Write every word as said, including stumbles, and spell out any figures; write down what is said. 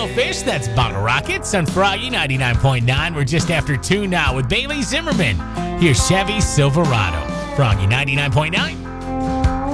Buffalo Fish. That's Bottle Rockets on Froggy ninety-nine point nine. We're just after two now with Bailey Zimmerman. Here's Chevy Silverado. Froggy ninety-nine point nine.